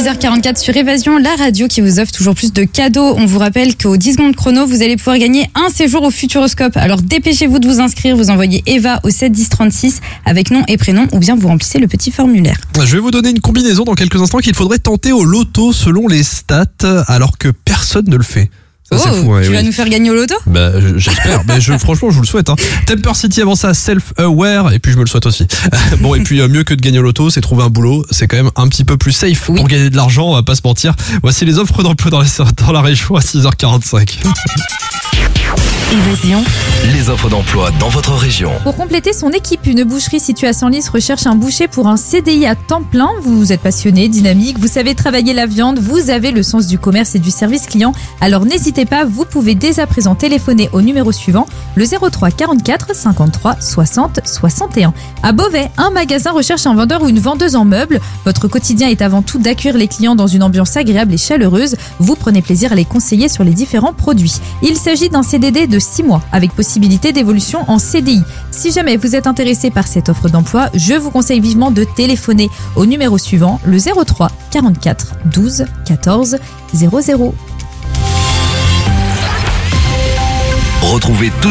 6h44 sur Évasion, la radio qui vous offre toujours plus de cadeaux. On vous rappelle qu'au 10 secondes chrono, vous allez pouvoir gagner un séjour au Futuroscope. Alors dépêchez-vous de vous inscrire, vous envoyez Eva au 7 10 36 avec nom et prénom ou bien vous remplissez le petit formulaire. Je vais vous donner une combinaison dans quelques instants qu'il faudrait tenter au loto selon les stats alors que personne ne le fait. Ça, c'est fou, tu vas nous faire gagner au loto ? J'espère, mais franchement je vous le souhaite. Temper City avant ça, Self-Aware, et puis je me le souhaite aussi. Bon, et puis mieux que de gagner au loto, c'est trouver un boulot, c'est quand même un petit peu plus safe pour gagner de l'argent, on va pas se mentir. Voici les offres d'emploi dans la région à 6h45. Évasion, les offres d'emploi dans votre région. Pour compléter son équipe, une boucherie située à Senlis recherche un boucher pour un CDI à temps plein. Vous êtes passionné, dynamique, vous savez travailler la viande, vous avez le sens du commerce et du service client. Alors n'hésitez pas, vous pouvez dès à présent téléphoner au numéro suivant, le 03 44 53 60 61. À Beauvais, un magasin recherche un vendeur ou une vendeuse en meubles. Votre quotidien est avant tout d'accueillir les clients dans une ambiance agréable et chaleureuse. Vous prenez plaisir à les conseiller sur les différents produits. Il s'agit d'un CDD de 6 mois avec possibilité d'évolution en CDI. Si jamais vous êtes intéressé par cette offre d'emploi, je vous conseille vivement de téléphoner au numéro suivant, le 03 44 12 14 00. Retrouvez tout